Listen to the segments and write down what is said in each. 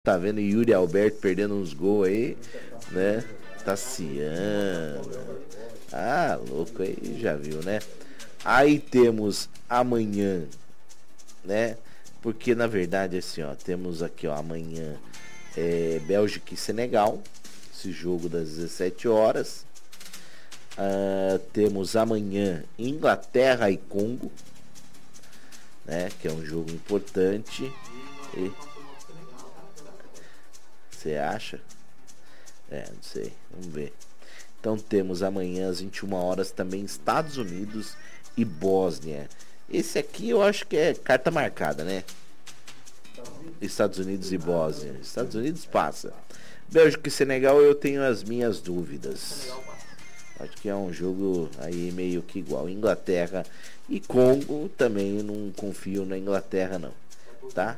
Tá vendo Yuri Alberto perdendo uns gols aí, né? Tassiano. Ah, louco aí, já viu, né? Aí temos amanhã, né? Porque na verdade, assim, ó, temos aqui, ó, amanhã Bélgica e Senegal, esse jogo das 17 horas. Temos amanhã Inglaterra e Congo, né? Que é um jogo importante. Você acha? Não sei, vamos ver. Então temos amanhã às 21 horas também Estados Unidos e Bósnia. Esse aqui eu acho que é carta marcada, né? Estados Unidos e Bósnia. Estados Unidos passa. Bélgica e Senegal eu tenho as minhas dúvidas. Acho que é um jogo aí meio que igual. Inglaterra e Congo também não confio na Inglaterra não. Tá?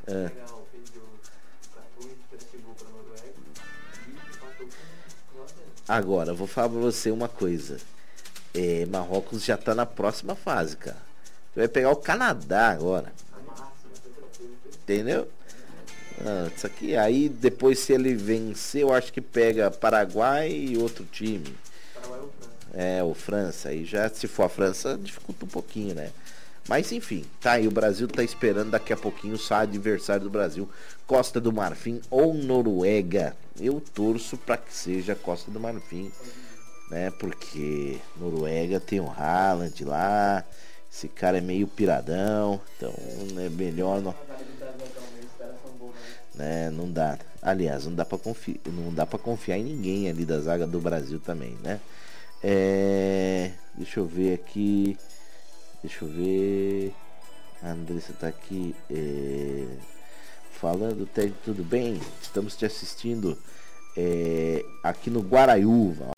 Agora, vou falar pra você uma coisa. Marrocos já tá na próxima fase, cara. Vai pegar o Canadá agora. Entendeu? Isso aqui, aí depois se ele vencer, eu acho que pega Paraguai e outro time. O França. Aí já, se for a França, dificulta um pouquinho, né? Mas enfim, tá aí, o Brasil tá esperando daqui a pouquinho o adversário do Brasil, Costa do Marfim ou Noruega. Eu torço para que seja Costa do Marfim, né? Porque Noruega tem o Haaland lá, esse cara é meio piradão, então é melhor não, né? Não dá. Aliás, não dá para confiar em ninguém ali da zaga do Brasil também, né? Deixa eu ver aqui. Deixa eu ver. A Andressa tá aqui. Falando, Ted, tudo bem? Estamos te assistindo aqui no Guaraiúva.